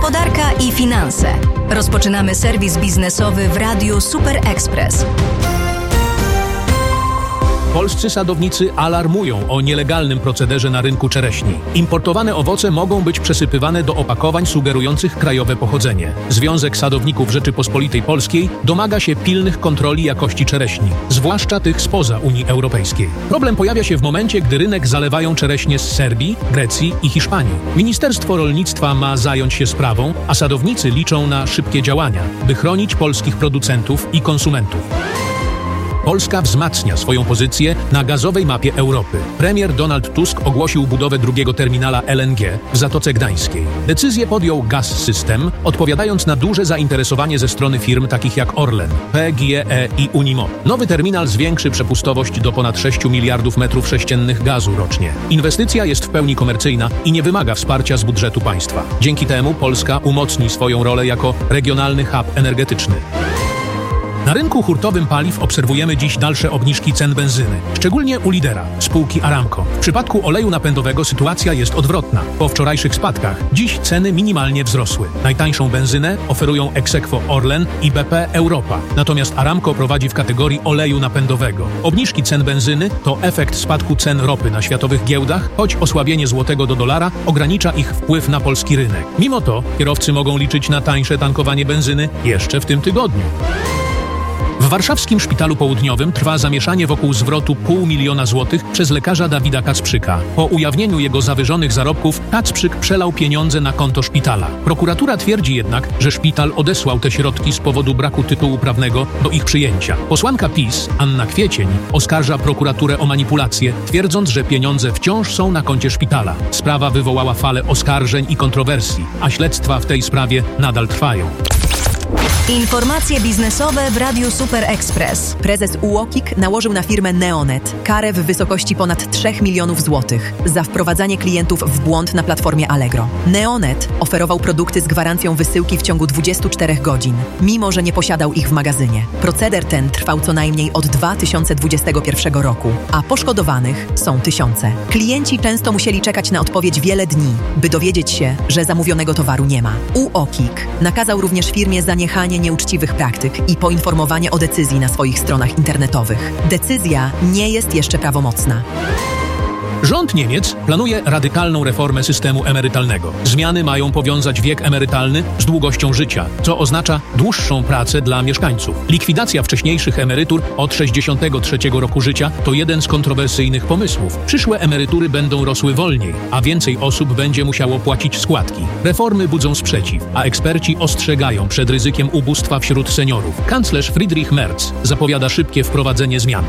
Gospodarka i finanse. Rozpoczynamy serwis biznesowy w Radiu Super Express. Polscy sadownicy alarmują o nielegalnym procederze na rynku czereśni. Importowane owoce mogą być przesypywane do opakowań sugerujących krajowe pochodzenie. Związek Sadowników Rzeczypospolitej Polskiej domaga się pilnych kontroli jakości czereśni, zwłaszcza tych spoza Unii Europejskiej. Problem pojawia się w momencie, gdy rynek zalewają czereśnie z Serbii, Grecji i Hiszpanii. Ministerstwo Rolnictwa ma zająć się sprawą, a sadownicy liczą na szybkie działania, by chronić polskich producentów i konsumentów. Polska wzmacnia swoją pozycję na gazowej mapie Europy. Premier Donald Tusk ogłosił budowę drugiego terminala LNG w Zatoce Gdańskiej. Decyzję podjął Gaz-System, odpowiadając na duże zainteresowanie ze strony firm takich jak Orlen, PGE i Unimog. Nowy terminal zwiększy przepustowość do ponad 6 miliardów metrów sześciennych gazu rocznie. Inwestycja jest w pełni komercyjna i nie wymaga wsparcia z budżetu państwa. Dzięki temu Polska umocni swoją rolę jako regionalny hub energetyczny. Na rynku hurtowym paliw obserwujemy dziś dalsze obniżki cen benzyny, szczególnie u lidera, spółki Aramco. W przypadku oleju napędowego sytuacja jest odwrotna. Po wczorajszych spadkach dziś ceny minimalnie wzrosły. Najtańszą benzynę oferują ex aequo Orlen i BP Europa, natomiast Aramco prowadzi w kategorii oleju napędowego. Obniżki cen benzyny to efekt spadku cen ropy na światowych giełdach, choć osłabienie złotego do dolara ogranicza ich wpływ na polski rynek. Mimo to kierowcy mogą liczyć na tańsze tankowanie benzyny jeszcze w tym tygodniu. W warszawskim Szpitalu Południowym trwa zamieszanie wokół zwrotu $500 000 złotych przez lekarza Dawida Kacprzyka. Po ujawnieniu jego zawyżonych zarobków Kacprzyk przelał pieniądze na konto szpitala. Prokuratura twierdzi jednak, że szpital odesłał te środki z powodu braku tytułu prawnego do ich przyjęcia. Posłanka PiS, Anna Kwiecień, oskarża prokuraturę o manipulację, twierdząc, że pieniądze wciąż są na koncie szpitala. Sprawa wywołała falę oskarżeń i kontrowersji, a śledztwa w tej sprawie nadal trwają. Informacje biznesowe w Radiu Super Express. Prezes UOKiK nałożył na firmę Neonet karę w wysokości ponad 3 milionów złotych za wprowadzanie klientów w błąd na platformie Allegro. Neonet oferował produkty z gwarancją wysyłki w ciągu 24 godzin, mimo że nie posiadał ich w magazynie. Proceder ten trwał co najmniej od 2021 roku, a poszkodowanych są tysiące. Klienci często musieli czekać na odpowiedź wiele dni, by dowiedzieć się, że zamówionego towaru nie ma. UOKiK nakazał również firmie zaniechanie nieuczciwych praktyk i poinformowanie o decyzji na swoich stronach internetowych. Decyzja nie jest jeszcze prawomocna. Rząd Niemiec planuje radykalną reformę systemu emerytalnego. Zmiany mają powiązać wiek emerytalny z długością życia, co oznacza dłuższą pracę dla mieszkańców. Likwidacja wcześniejszych emerytur od 63 roku życia to jeden z kontrowersyjnych pomysłów. Przyszłe emerytury będą rosły wolniej, a więcej osób będzie musiało płacić składki. Reformy budzą sprzeciw, a eksperci ostrzegają przed ryzykiem ubóstwa wśród seniorów. Kanclerz Friedrich Merz zapowiada szybkie wprowadzenie zmian.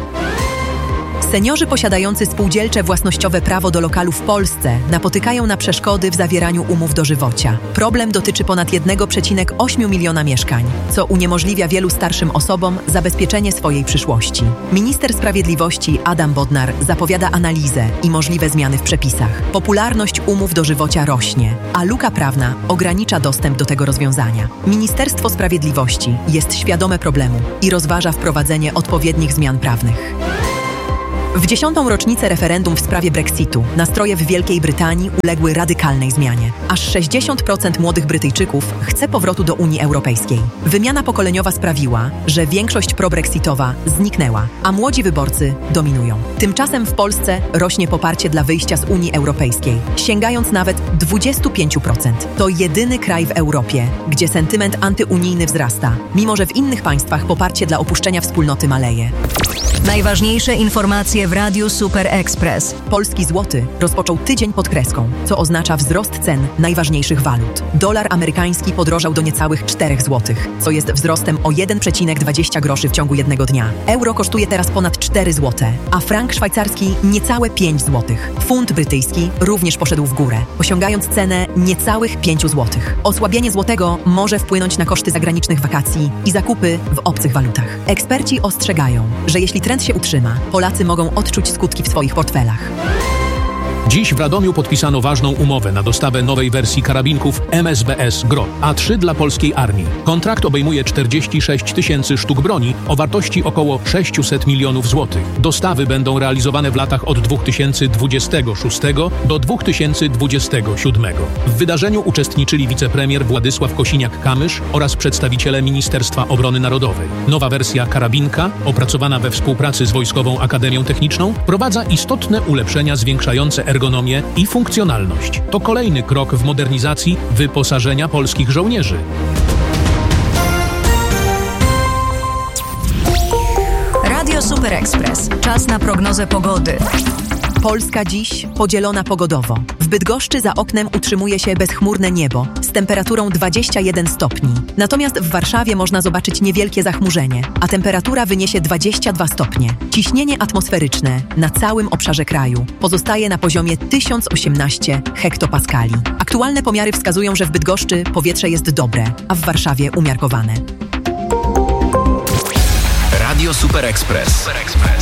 Seniorzy posiadający spółdzielcze własnościowe prawo do lokalu w Polsce napotykają na przeszkody w zawieraniu umów dożywocia. Problem dotyczy ponad 1,8 miliona mieszkań, co uniemożliwia wielu starszym osobom zabezpieczenie swojej przyszłości. Minister Sprawiedliwości Adam Bodnar zapowiada analizę i możliwe zmiany w przepisach. Popularność umów dożywocia rośnie, a luka prawna ogranicza dostęp do tego rozwiązania. Ministerstwo Sprawiedliwości jest świadome problemu i rozważa wprowadzenie odpowiednich zmian prawnych. W 10. rocznicę referendum w sprawie Brexitu nastroje w Wielkiej Brytanii uległy radykalnej zmianie. Aż 60% młodych Brytyjczyków chce powrotu do Unii Europejskiej. Wymiana pokoleniowa sprawiła, że większość probrexitowa zniknęła, a młodzi wyborcy dominują. Tymczasem w Polsce rośnie poparcie dla wyjścia z Unii Europejskiej, sięgając nawet 25%. To jedyny kraj w Europie, gdzie sentyment antyunijny wzrasta, mimo że w innych państwach poparcie dla opuszczenia wspólnoty maleje. Najważniejsze informacje w Radiu Super Express. Polski złoty rozpoczął tydzień pod kreską, co oznacza wzrost cen najważniejszych walut. Dolar amerykański podrożał do niecałych 4 zł, co jest wzrostem o 1,20 groszy w ciągu jednego dnia. Euro kosztuje teraz ponad 4 zł, a frank szwajcarski niecałe 5 zł. Funt brytyjski również poszedł w górę, osiągając cenę niecałych 5 zł. Osłabienie złotego może wpłynąć na koszty zagranicznych wakacji i zakupy w obcych walutach. Eksperci ostrzegają, że jeśli trend się utrzyma, Polacy mogą odczuć skutki w swoich portfelach. Dziś w Radomiu podpisano ważną umowę na dostawę nowej wersji karabinków MSBS GROT A3 dla polskiej armii. Kontrakt obejmuje 46 tysięcy sztuk broni o wartości około 600 milionów złotych. Dostawy będą realizowane w latach od 2026 do 2027. W wydarzeniu uczestniczyli wicepremier Władysław Kosiniak-Kamysz oraz przedstawiciele Ministerstwa Obrony Narodowej. Nowa wersja karabinka, opracowana we współpracy z Wojskową Akademią Techniczną, wprowadza istotne ulepszenia zwiększające ergonomię i funkcjonalność. To kolejny krok w modernizacji wyposażenia polskich żołnierzy. Radio Super Express. Czas na prognozę pogody. Polska dziś podzielona pogodowo. W Bydgoszczy za oknem utrzymuje się bezchmurne niebo z temperaturą 21 stopni. Natomiast w Warszawie można zobaczyć niewielkie zachmurzenie, a temperatura wyniesie 22 stopnie. Ciśnienie atmosferyczne na całym obszarze kraju pozostaje na poziomie 1018 hektopaskali. Aktualne pomiary wskazują, że w Bydgoszczy powietrze jest dobre, a w Warszawie umiarkowane. Radio Super Express.